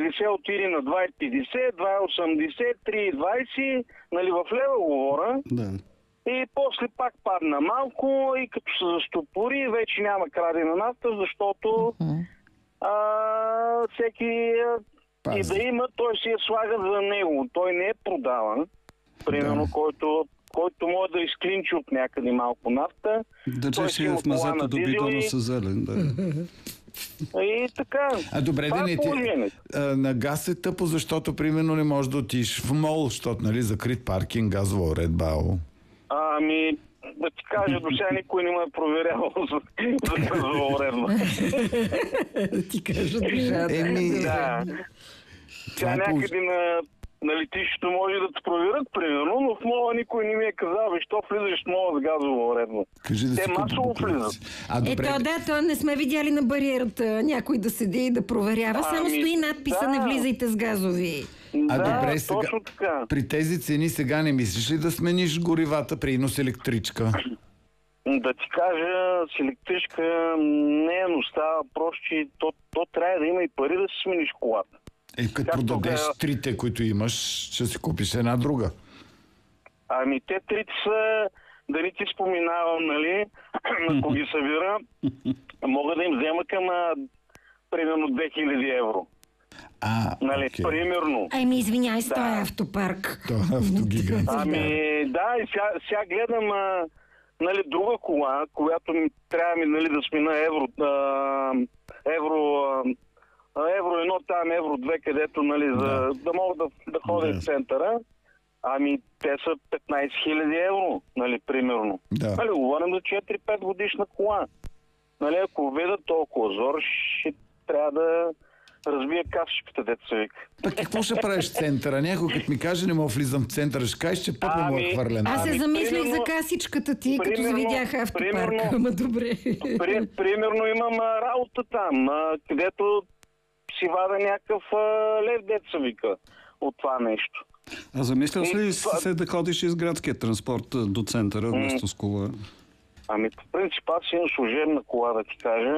2,50 отиде на 2,50, 2,80, 3,20, нали, в лева говоря. Да. И после пак падна малко и като се застопори, вече няма крадена нафта, защото всеки и да има, той си я слага за него. Той не е продаван. Примерно, който може да изклинчи от някъде малко нафта. Да, че си в мазето добитано с зелен. Да. И така. Добре, на газ е тъпо, защото примерно не можеш да отиш в мол, защото, нали, закрит паркинг, газова уредба. Да ти кажа, до сега никой не ме е проверявал за газова уредба. Да ти кажа, да. Тя някъде на летището може да те проверят, примерно, но в мола никой не ми е казал, що влизаш в мола с газова уредба. Те масово влизат. То не сме видяли на бариерата някой да седи и да проверява, само стои надписа не влизайте с газови. Добре, сега, точно така. При тези цени сега не мислиш ли да смениш горивата, принос електричка? Да ти кажа, с електричка не, но става просто, че то трябва да има и пари да си смениш колата. Като продадеш трите, които имаш, ще си купиш една друга. Те трите са, да не ти споминавам, нали, ако ги събира, мога да им взема към примерно 2000 евро. Нали, примерно. Извинявай, с този автопарк. Това е автогигант. И сега гледам нали, друга кола, която трябва ми, нали, да смена евро 1 там, евро 2, където, нали, да мога да ходя в центъра. Те са 15 000 евро, нали, примерно. Нали, говорим за 4-5 годишна кола. Нали, ако видят толкова зор, ще трябва да разбия касичката, дето се вика. Пък какво ще правиш в центъра? Някой като ми каже, не мога влизам в центъра, ще кажеш, че пък не му е хвърлен. Аз се замислих за касичката ти, като завидях автопарка. Ама добре. Примерно имам работа там, където си вада някакъв лев, дето се вика от това нещо. А замислял ли се да ходиш из градския транспорт до центъра, вместо с кола? По принцип, аз имам служебна кола, да ти кажа.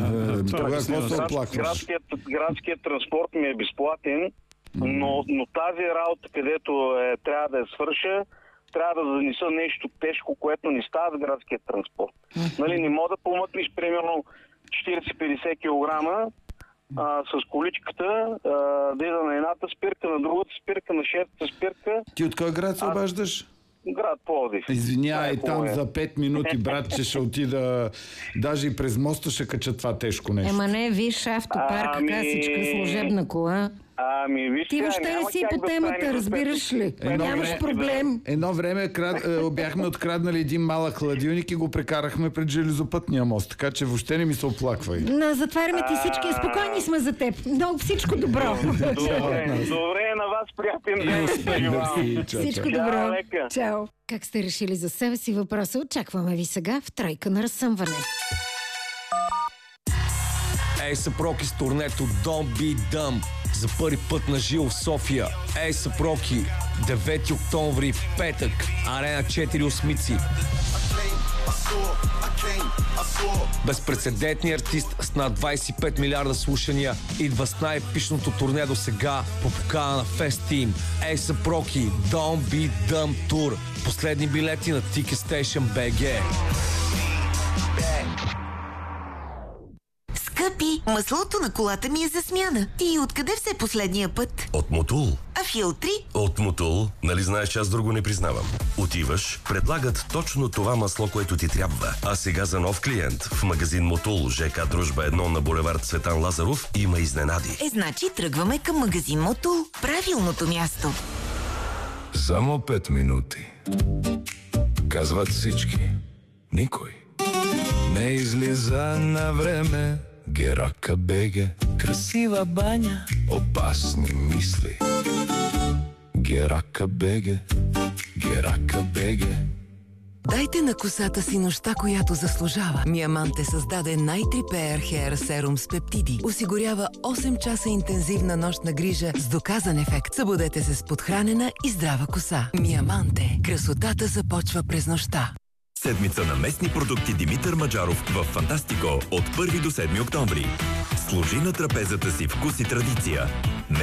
Градският транспорт ми е безплатен, но тази работа, където трябва да я свърша, трябва да занеса нещо тежко, което не става с градския транспорт. Нали, не мога да помъкнеш примерно 40-50 кг с количката, да ида на едната спирка, на другата спирка, на шестата спирка. Ти от кой град се обаждаш? Град Пловдив. Извинявай, там за 5 минути, братче, ще отида, даже и през моста ще кача това тежко нещо. Не, виж, автопарк, касичка, служебна кола. Виж, ти въобще не си по темата, разбираш ли? Нямаш проблем. Едно време бяхме откраднали един малък хладилник и го прекарахме пред железопътния мост, така че въобще не ми се оплаквай. Затваряме ти всички, спокойни сме за теб. Много всичко добро. Добре, на вас, приятен ден. Всичко добро. Чао. Как сте решили за себе си въпроса? Очакваме ви сега в Тройка на разсъмване. A$AP Rocky с турнето Don't Be Dumb. За първи път на живо в София. A$AP Rocky, 9 октомври, петък, Арена 4 Осмици. Безпрецедентният артист с над 25 милиарда слушания идва с най-епичното турне до сега по покана на Fest Team. A$AP Rocky, Don't Be Dumb Tour. Последни билети на Ticket Station BG. Скъпи, маслото на колата ми е за смяна. Ти откъде все последния път? От Мотул. А филтри? От Мотул. Нали знаеш, че аз друго не признавам. Отиваш, предлагат точно това масло, което ти трябва. А сега за нов клиент в магазин Мотул, ЖК Дружба 1 на булевард Цветан Лазаров има изненади. Значи тръгваме към магазин Мотул. Правилното място. Само 5 минути. Казват всички. Никой не излиза на време. Герака беге. Красива баня. Опасни мисли. Герака беге. Герака беге. Дайте на косата си нощта, която заслужава. Миаманте създаде най-трипеер хеер серум с пептиди. Осигурява 8 часа интензивна нощна грижа с доказан ефект. Събудете се с подхранена и здрава коса. Миаманте. Красотата започва през нощта. Седмица на местни продукти Димитър Маджаров в Фантастико от 1 до 7 октомври. Служи на трапезата си вкус и традиция.